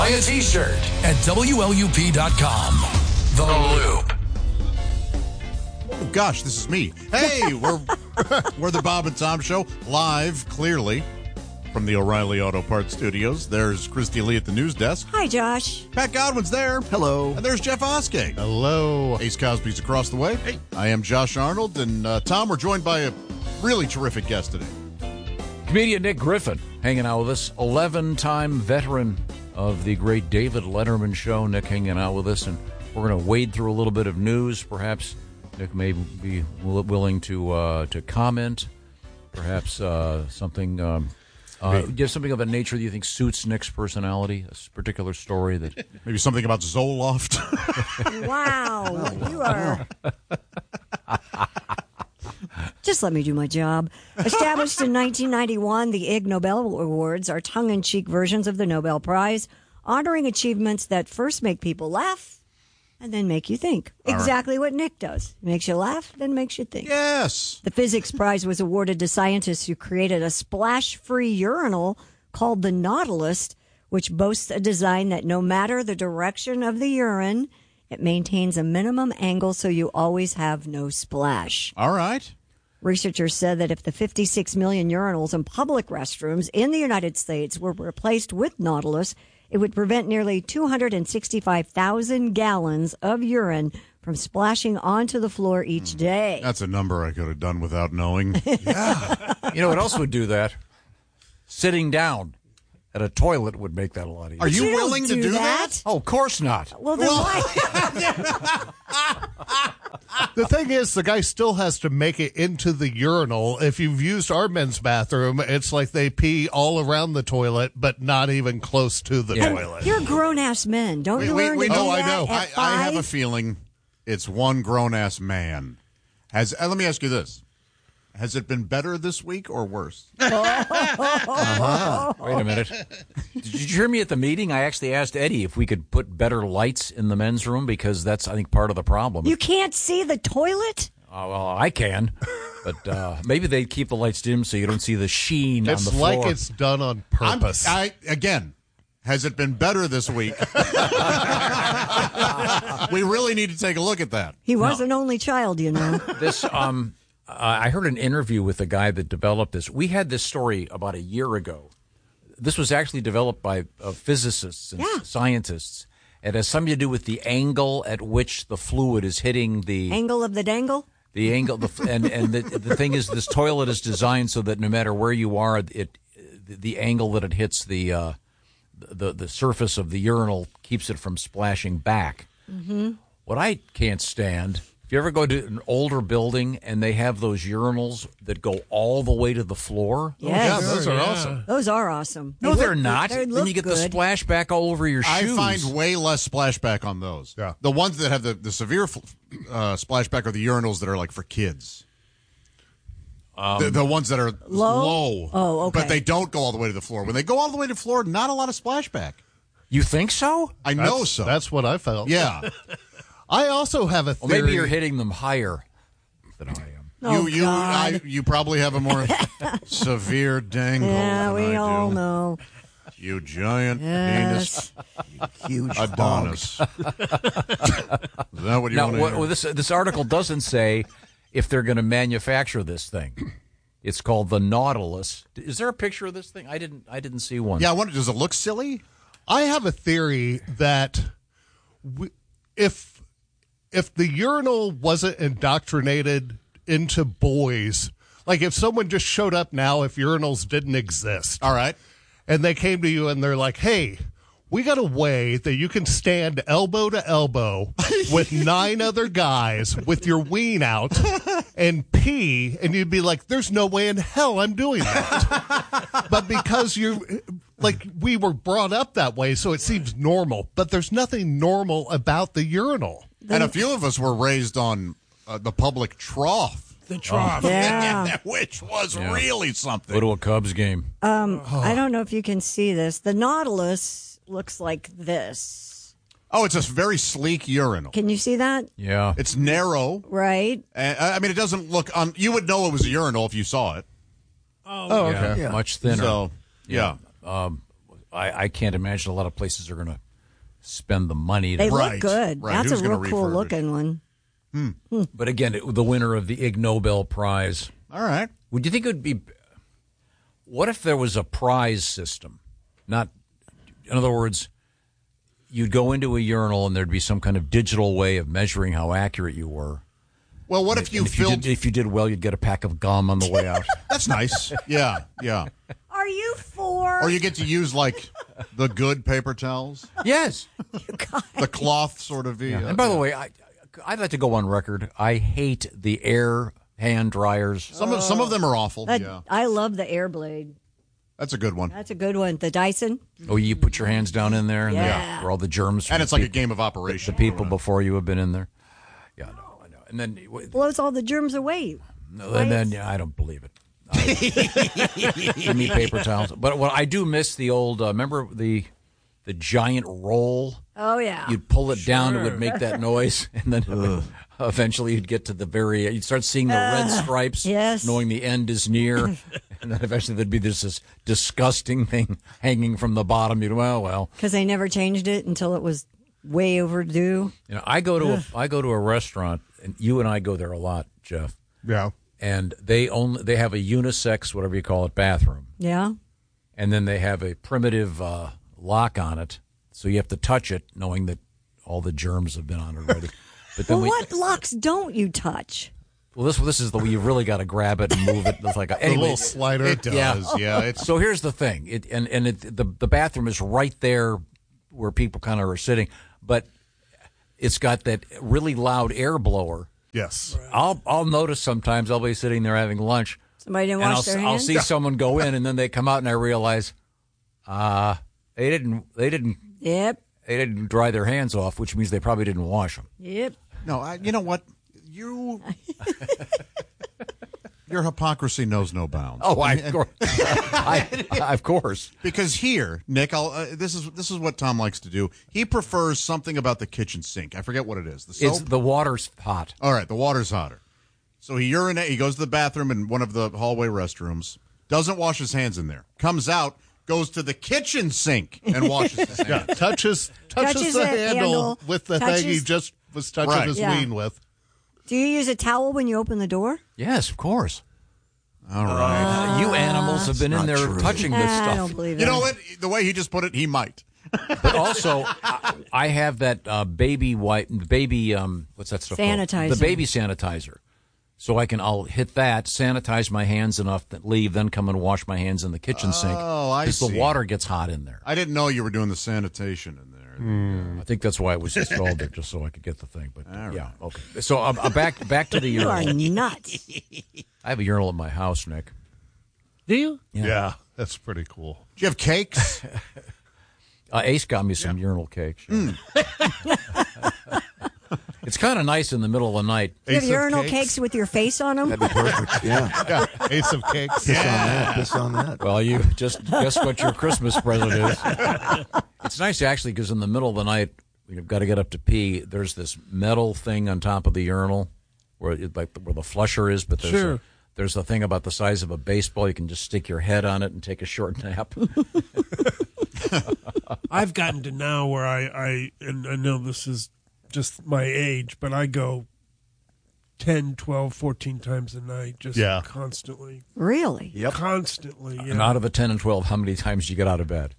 Buy a t-shirt at WLUP.com. The Loop. Oh, gosh, this is me. Hey, we're the Bob and Tom Show, live, clearly, from the O'Reilly Auto Parts Studios. There's Christy Lee at the news desk. Hi, Josh. Pat Godwin's there. Hello. And there's Jeff Oskey. Hello. Ace Cosby's across the way. Hey. I am Josh Arnold, and Tom, we're joined by a really terrific guest today. Comedian Nick Griffin hanging out with us, 11-time veteran of the great David Letterman show. Nick hanging out with us, and we're going to wade through a little bit of news. Perhaps Nick may be willing to comment. Perhaps something something of a nature that you think suits Nick's personality, a particular story that maybe something about Zoloft. Wow, you are. Just let me do my job. Established in 1991, the Ig Nobel Awards are tongue-in-cheek versions of the Nobel Prize, honoring achievements that first make people laugh and then make you think. Exactly what Nick does. Makes you laugh, then makes you think. Yes. The Physics Prize was awarded to scientists who created a splash-free urinal called the Nautilus, which boasts a design that no matter the direction of the urine, it maintains a minimum angle so you always have no splash. All right. Researchers said that if the 56 million urinals in public restrooms in the United States were replaced with Nautilus, it would prevent nearly 265,000 gallons of urine from splashing onto the floor each day. That's a number I could have done without knowing. Yeah. You know what else would do that? Sitting down at a toilet would make that a lot easier. Are you willing to do that? Oh, of course not. Well, then why? The thing is, the guy still has to make it into the urinal. If you've used our men's bathroom, it's like they pee all around the toilet, but not even close to the toilet. You're grown-ass men. Don't you learn to do I that know. at 5? I have a feeling it's one grown-ass man. Let me ask you this. Has it been better this week or worse? Wait a minute. Did you hear me at the meeting? I actually asked Eddie if we could put better lights in the men's room because that's, I think, part of the problem. You can't see the toilet? Well, I can, but maybe they keep the lights dim so you don't see the sheen on the floor. It's like it's done on purpose. Again, has it been better this week? We really need to take a look at that. He was an only child, you know. This, I heard an interview with the guy that developed this. We had this story about a year ago. This was actually developed by physicists and scientists. It has something to do with the angle at which the fluid is hitting the... Angle of the dangle? The angle, and the thing is, this toilet is designed so that no matter where you are, the angle that it hits the surface of the urinal keeps it from splashing back. Mm-hmm. What I can't stand... If you ever go to an older building and they have those urinals that go all the way to the floor? Yes. Yeah, those are awesome. Those are awesome. No, they're not. They Then you get the splashback all over your shoes. I find way less splashback on those. Yeah. The ones that have the severe splashback are the urinals that are like for kids. The ones that are low. Oh, okay. But they don't go all the way to the floor. When they go all the way to the floor, not a lot of splashback. You think so? I know so. That's what I felt. Yeah. I also have a Well, theory. maybe you're hitting them higher than I am. Oh, God. You probably have a more severe dangle. Yeah, than we I all do. know. You giant Yes. penis. Huge Adonis. Is that what you Now, want to hear? this article doesn't say if they're going to manufacture this thing. It's called the Nautilus. Is there a picture of this thing? I didn't see one. Yeah, I wonder, does it look silly? I have a theory that if the urinal wasn't indoctrinated into boys, like if someone just showed up now, if urinals didn't exist, All right. and they came to you and they're like, hey, we got a way that you can stand elbow to elbow with 9 other guys with your ween out and pee, and you'd be like, there's no way in hell I'm doing that. But because we were brought up that way, so it seems normal, but there's nothing normal about the urinal. And a few of us were raised on the public trough. The trough. Yeah. Which was really something. Go to a Cubs game. I don't know if you can see this. The Nautilus looks like this. Oh, it's a very sleek urinal. Can you see that? Yeah. It's narrow. Right. I mean, it doesn't look... you would know it was a urinal if you saw it. Oh, okay. Yeah, much thinner. So, yeah. I can't imagine a lot of places are going to spend the money. They Right, look good. right. That's Who's a real gonna cool refurbish? looking one. But again, the winner of the Ig Nobel Prize. All right. Would you think it would be? What if there was a prize system? Not, in other words, you'd go into a urinal and there'd be some kind of digital way of measuring how accurate you were. Well, what if you And filled? if you did well, you'd get a pack of gum on the way out. That's nice. Yeah, yeah. Are you for? Or you get to use like the good paper towels, Yes. the cloth sort of. And by the way, I'd like to go on record. I hate the air hand dryers. some of them are awful. That- Yeah, I love the Airblade. that's a good one. That's a good one. The Dyson. Oh, you put your hands down in there, and Yeah. where all the germs. And from it's like a people- game of operation. The people before you have been in there. Yeah, I know. And then, Blows all the germs away. and then yeah, I don't believe it. Give me paper towels. But what I do miss the old. Remember the giant roll? Oh yeah. You'd pull it down, it would make that noise, and then eventually you'd get to the very. You'd start seeing the red stripes, yes. knowing the end is near, and then eventually there'd be this disgusting thing hanging from the bottom. You'd well. Because they never changed it until it was way overdue. You know, I go to a restaurant, and you and I go there a lot, Jeff. Yeah. And they have a unisex, whatever you call it, bathroom, Yeah. and then they have a primitive lock on it, so you have to touch it, knowing that all the germs have been on it already. But then Well, what locks don't you touch? this is the way you really got to grab it and move it. It's like The anyway. little slider. It does. Yeah, it's So here's the thing, the bathroom is right there where people kind of are sitting, but it's got that really loud air blower. Yes. I'll notice sometimes I'll be sitting there having lunch. Somebody didn't And wash their I'll hands. see someone go in, and then they come out, and I realize, they didn't dry their hands off, which means they probably didn't wash them. Yep. no. You know what? Your hypocrisy knows no bounds. Oh, of course. Because here, Nick, this is what Tom likes to do. He prefers something about the kitchen sink. I forget what it is. The soap. It's the water's hot. All right, the water's hotter. So he goes to the bathroom in one of the hallway restrooms, doesn't wash his hands in there, comes out, goes to the kitchen sink and washes his hands. Yeah. Touches Touches the the handle handle, with the thing he touches- just was touching Right. his Yeah. ween with. Do you use a towel when you open the door? Yes, of course. All right. You animals have been in there touching this I stuff. don't believe You that. know what? The way he just put it, he might. But also, I have that baby what's that stuff Sanitizer. called? The baby sanitizer. So I'll hit that, sanitize my hands enough, that leave, then come and wash my hands in the kitchen sink. Oh, I Because the see. water gets hot in there. I didn't know you were doing the sanitation in there. I think that's why it was installed there, just so I could get the thing. But yeah, okay. So back to the You are urinal. nuts. I have a urinal at my house, Nick. Do you? Yeah. That's pretty cool. Do you have cakes? Ace got me some urinal cakes. It's kind of nice in the middle of the night. You have Ace of urinal cakes with your face on them? That'd be perfect. Yeah. Yeah. Ace of cakes. Piss on that. Piss on that. Well, you just guess what your Christmas present is. It's nice, actually, because in the middle of the night, you've got to get up to pee. There's this metal thing on top of the urinal where the flusher is, but there's a thing about the size of a baseball. You can just stick your head on it and take a short nap. I've gotten to now where I know this is just my age, but I go 10, 12, 14 times a night, just Yeah. constantly. Really? Yep. Constantly. Yeah. And out of the 10 and 12, how many times do you get out of bed?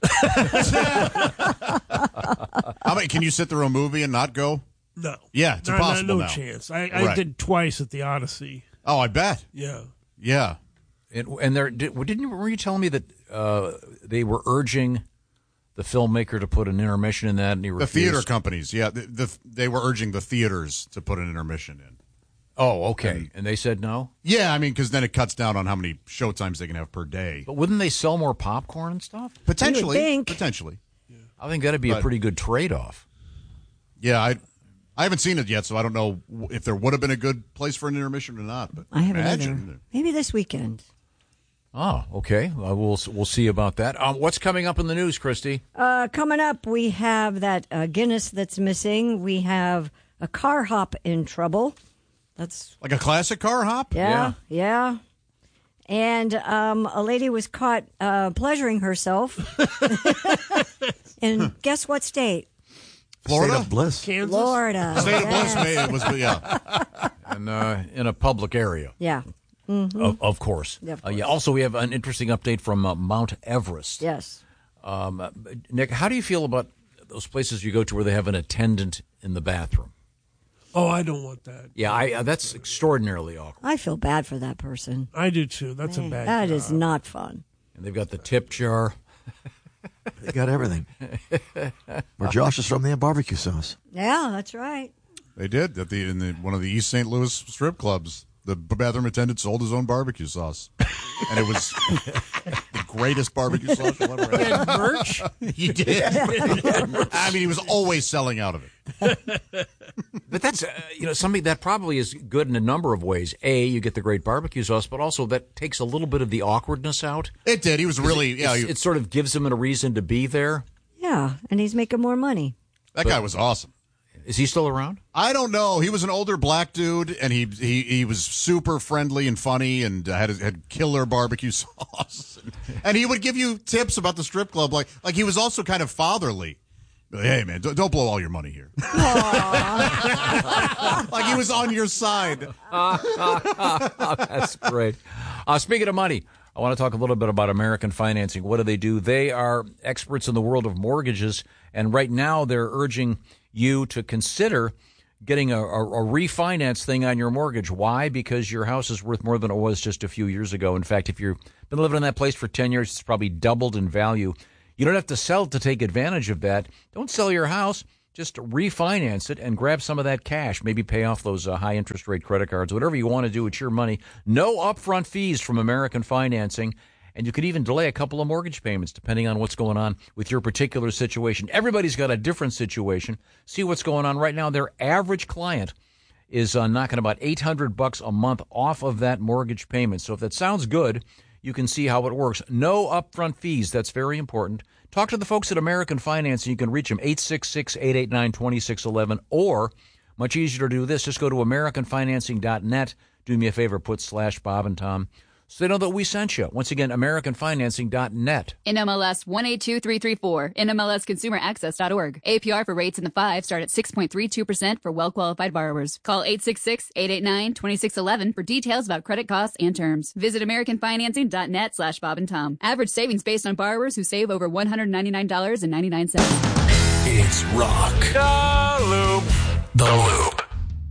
How many? Can you sit through a movie and not go? No. Yeah, it's No, impossible no now. chance. I Right. did twice at the Odyssey. Oh, I bet. Yeah. Yeah. And were you telling me that they were urging the filmmaker to put an intermission in that, and he The refused? theater companies, yeah, they were urging the theaters to put an intermission in. Oh, okay. And they said no? Yeah, I mean, because then it cuts down on how many show times they can have per day. But wouldn't they sell more popcorn and stuff? Potentially, think. potentially. I think that'd be a pretty good trade-off. Yeah, I haven't seen it yet, so I don't know if there would have been a good place for an intermission or not. But I haven't either. imagine. Maybe this weekend. Oh, okay. We'll see about that. What's coming up in the news, Christy? Coming up, we have that Guinness that's missing. We have a car hop in trouble. That's Like a classic car hop. yeah. And a lady was caught pleasuring herself. And guess what state? Florida? State of bliss. Kansas? Florida. State of Bliss, it was, yeah. And in a public area. Yeah. Of course. Yeah, of course. Also, we have an interesting update from Mount Everest. Yes. Nick, how do you feel about those places you go to where they have an attendant in the bathroom? Oh, I don't want that. Yeah, that's extraordinarily awkward. I feel bad for that person. I do too. That's a bad That job. is not fun. And they've got the tip jar. They got everything. Where Josh is from, they have barbecue sauce. Yeah, that's right. They did at one of the East St. Louis strip clubs. The bathroom attendant sold his own barbecue sauce, and it was the greatest barbecue sauce you'll ever have. Merch? He did. I mean, he was always selling out of it. But that's something that probably is good in a number of ways. A, you get the great barbecue sauce, but also that takes a little bit of the awkwardness out. It did. He was really It sort of gives him a reason to be there. Yeah, and he's making more money. That guy was awesome. Is he still around? I don't know. He was an older black dude, and he was super friendly and funny, and had killer barbecue sauce. And he would give you tips about the strip club, like he was also kind of fatherly. Like, hey man, don't blow all your money here. Like he was on your side. That's great. Speaking of money, I want to talk a little bit about American Financing. What do? They are experts in the world of mortgages, and right now they're urging you to consider getting a refinance thing on your mortgage. Why? Because your house is worth more than it was just a few years ago. In fact, if you've been living in that place for 10 years, it's probably doubled in value. You don't have to sell to take advantage of that. Don't sell your house. Just refinance it and grab some of that cash. Maybe pay off those high interest rate credit cards. Whatever you want to do, it's your money. No upfront fees from American Financing. And you could even delay a couple of mortgage payments depending on what's going on with your particular situation. Everybody's got a different situation. See what's going on right now. Their average client is knocking about $800 a month off of that mortgage payment. So if that sounds good, you can see how it works. No upfront fees. That's very important. Talk to the folks at American Financing. You can reach them 866-889-2611, or much easier to do this, just go to AmericanFinancing.net. Do me a favor, put /Bob and Tom, so they know that we sent you. Once again, AmericanFinancing.net. NMLS 182334, NMLSConsumerAccess.org. APR for rates in the 5 start at 6.32% for well-qualified borrowers. Call 866-889-2611 for details about credit costs and terms. Visit AmericanFinancing.net /Bob and Tom. Average savings based on borrowers who save over $199.99. It's Rock. The Loop.